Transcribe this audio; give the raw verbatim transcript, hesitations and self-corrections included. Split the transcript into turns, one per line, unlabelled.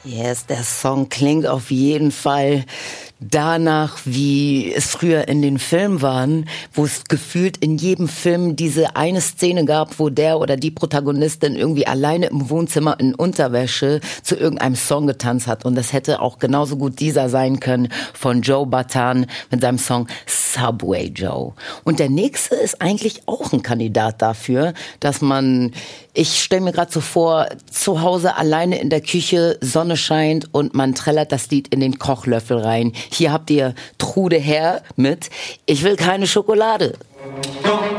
Yes, der Song klingt auf jeden Fall danach, wie es früher in den Filmen waren, wo es gefühlt in jedem Film diese eine Szene gab, wo der oder die Protagonistin irgendwie alleine im Wohnzimmer in Unterwäsche zu irgendeinem Song getanzt hat. Und das hätte auch genauso gut dieser sein können von Joe Bataan mit seinem Song Subway Joe. Und der nächste ist eigentlich auch ein Kandidat dafür, dass man, ich stelle mir gerade so vor, zu Hause alleine in der Küche, Sonne scheint und man trällert das Lied in den Kochlöffel rein. Hier habt ihr Trude Herr mit Ich will keine Schokolade.